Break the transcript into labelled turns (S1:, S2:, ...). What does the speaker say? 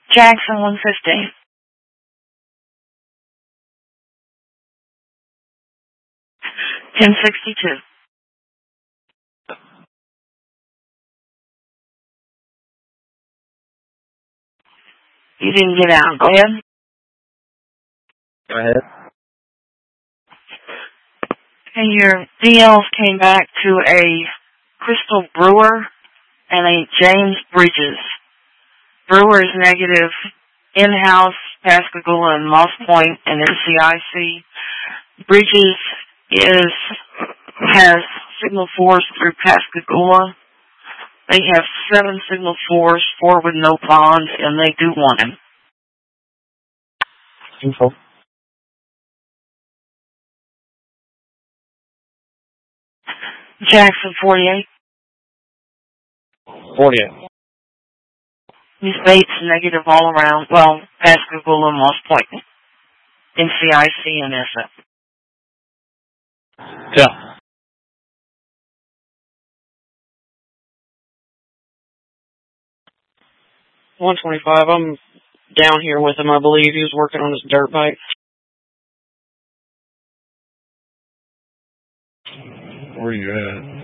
S1: Jackson 150. $10.62. You didn't get out. Go ahead.
S2: Go ahead.
S1: And your DLs came back to a Crystal Brewer and a James Bridges. Brewer is negative in-house, Pascagoula and Moss Point and NCIC. Bridges has signal 4s through Pascagoula. They have 7 signal 4s, 4 with no bond, and they do want him.
S2: Info.
S1: Jackson 48.
S2: 48.
S1: These Bates negative all around. Well, Pascagoula, Moss Point, NCIC, and SF.
S2: Yeah. $125. I'm down here with him, I believe. He was working on his dirt bike.
S3: Where you at?